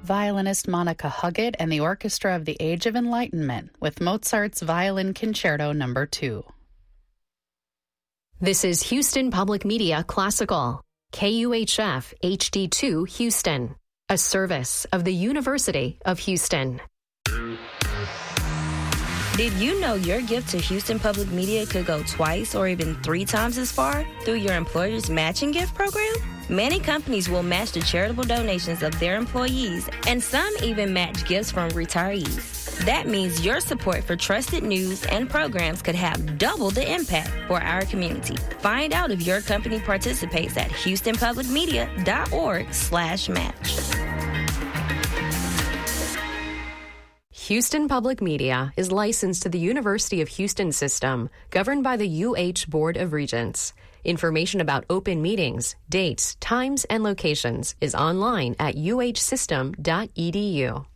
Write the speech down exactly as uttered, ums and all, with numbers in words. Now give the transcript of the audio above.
violinist Monica Huggett and the Orchestra of the Age of Enlightenment with Mozart's Violin Concerto Number two. This is Houston Public Media Classical, K U H F H D two Houston, a service of the University of Houston. Did you know your gift to Houston Public Media could go twice or even three times as far through your employer's matching gift program? Many companies will match the charitable donations of their employees, and some even match gifts from retirees. That means your support for trusted news and programs could have double the impact for our community. Find out if your company participates at houstonpublicmedia.org slash match. Houston Public Media is licensed to the University of Houston system, governed by the U H Board of Regents. Information about open meetings, dates, times, and locations is online at u h system dot e d u.